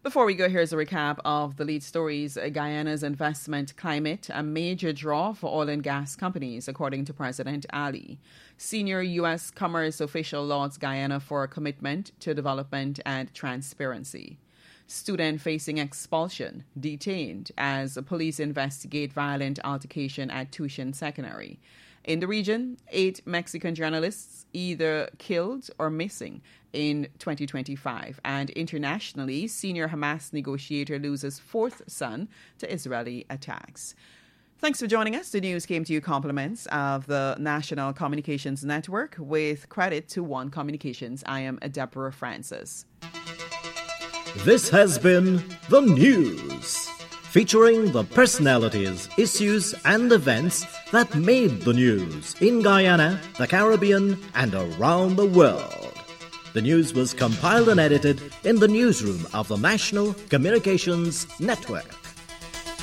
Before we go, here's a recap of the lead stories. Guyana's investment climate, a major draw for oil and gas companies, according to President Ali. Senior U.S. commerce official lauds Guyana for a commitment to development and transparency. Student facing expulsion, detained as police investigate violent altercation at Tushin Secondary. In the region, 8 Mexican journalists either killed or missing in 2025. And internationally, senior Hamas negotiator loses 4th son to Israeli attacks. Thanks for joining us. The news came to you compliments of the National Communications Network with credit to One Communications. I am Deborah Francis. This has been The News, featuring the personalities, issues, and events that made the news in Guyana, the Caribbean, and around the world. The news was compiled and edited in the newsroom of the National Communications Network.